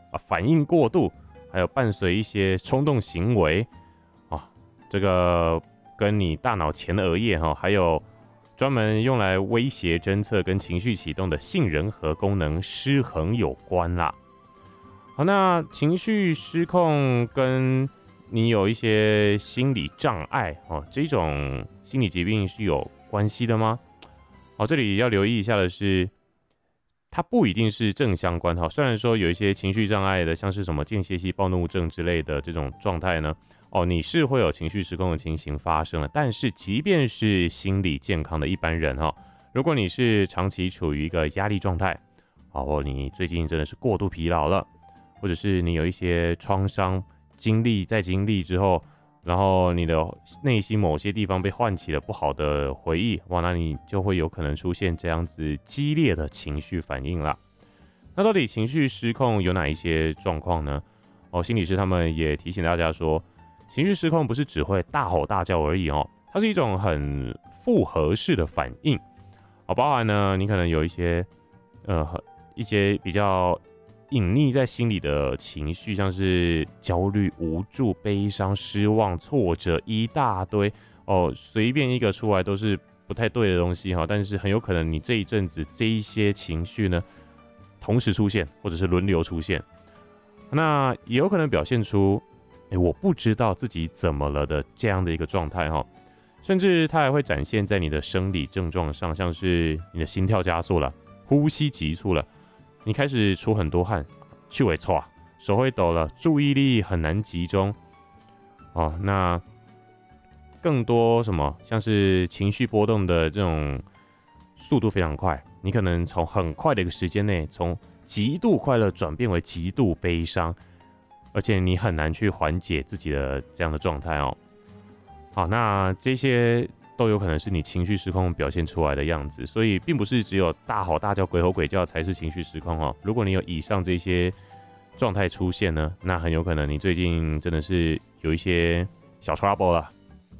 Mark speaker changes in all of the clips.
Speaker 1: 反应过度，还有伴随一些冲动行为这个跟你大脑前额叶还有专门用来威胁侦测跟情绪启动的杏仁核功能失衡有关啦。好，那情绪失控跟你有一些心理障碍这种心理疾病是有关系的吗？这里要留意一下的是，它不一定是正相关虽然说有一些情绪障碍的，像是什么间歇性暴怒症之类的这种状态呢，你是会有情绪失控的情形发生了。但是即便是心理健康的一般人如果你是长期处于一个压力状态，或你最近真的是过度疲劳了，或者是你有一些创伤经历之后，然后你的内心某些地方被唤起了不好的回忆，那你就会有可能出现这样子激烈的情绪反应啦。那到底情绪失控有哪一些状况呢？心理师他们也提醒大家说，情绪失控不是只会大吼大叫而已它是一种很复合式的反应包含呢你可能有一些比较隐匿在心里的情绪，像是焦虑、无助、悲伤、失望、挫折，一大堆随便一个出来都是不太对的东西但是很有可能你这一阵子这一些情绪呢同时出现，或者是轮流出现，那也有可能表现出我不知道自己怎么了的这样的一个状态甚至它还会展现在你的生理症状上，像是你的心跳加速了，呼吸急促了，你开始出很多汗，手会抽手会抖了，注意力很难集中那更多什么像是情绪波动的这种速度非常快，你可能从很快的一个时间内，从极度快乐转变为极度悲伤，而且你很难去缓解自己的这样的状态好，那这些都有可能是你情绪失控表现出来的样子，所以并不是只有大吼大叫、鬼吼鬼叫才是情绪失控如果你有以上这些状态出现呢，那很有可能你最近真的是有一些小 trouble 了。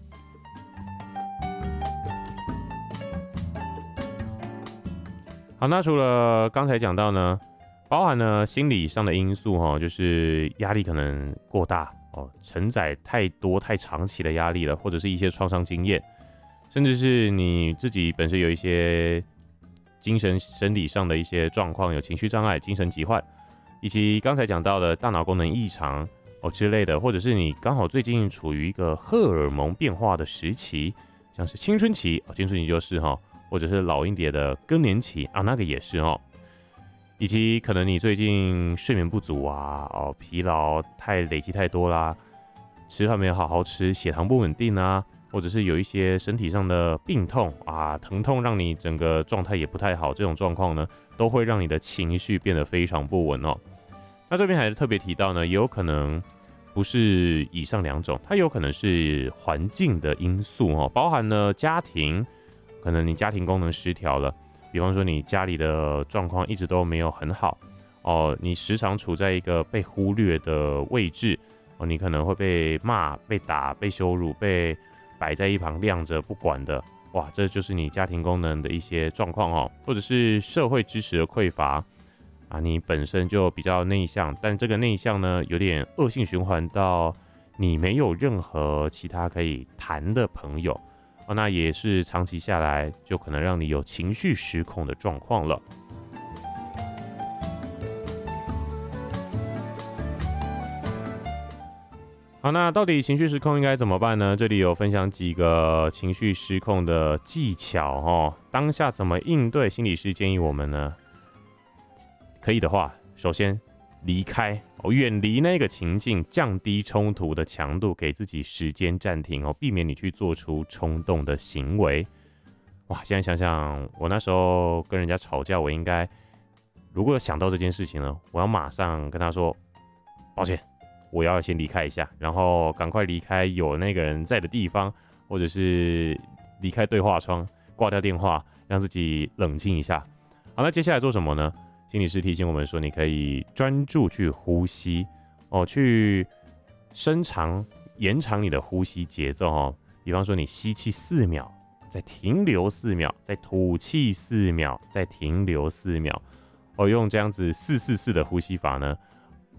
Speaker 1: 好，那除了刚才讲到呢，包含了心理上的因素就是压力可能过大承载太多太长期的压力了，或者是一些创伤经验，甚至是你自己本身有一些精神生理上的一些状况，有情绪障碍、精神疾患，以及刚才讲到的大脑功能异常之类的，或者是你刚好最近处于一个荷尔蒙变化的时期，像是青春期青春期就是或者是老一点的更年期那个也是以及可能你最近睡眠不足疲劳累积太多啦，吃饭没有好好吃，血糖不稳定或者是有一些身体上的病痛疼痛让你整个状态也不太好，这种状况呢都会让你的情绪变得非常不稳那这边还是特别提到呢，也有可能不是以上两种，它有可能是环境的因素包含了家庭，可能你家庭功能失调了，比方说你家里的状况一直都没有很好你时常处在一个被忽略的位置你可能会被骂、被打、被羞辱、被摆在一旁晾着不管的，这就是你家庭功能的一些状况或者是社会支持的匮乏你本身就比较内向，但这个内向呢有点恶性循环到你没有任何其他可以谈的朋友那也是长期下来就可能让你有情绪失控的状况了。好，那到底情绪失控应该怎么办呢？这里有分享几个情绪失控的技巧当下怎么应对？心理师建议我们呢，可以的话，首先离开远离那个情境，降低冲突的强度，给自己时间暂停避免你去做出冲动的行为。现在想想，我那时候跟人家吵架，我应该如果想到这件事情呢，我要马上跟他说抱歉，我要先离开一下，然后赶快离开有那个人在的地方，或者是离开对话窗，挂掉电话，让自己冷静一下。好，那接下来做什么呢？心理师提醒我们说，你可以专注去呼吸去延长你的呼吸节奏比方说你吸气4秒，再停留4秒，再吐气4秒，再停留4秒用这样子444的呼吸法呢，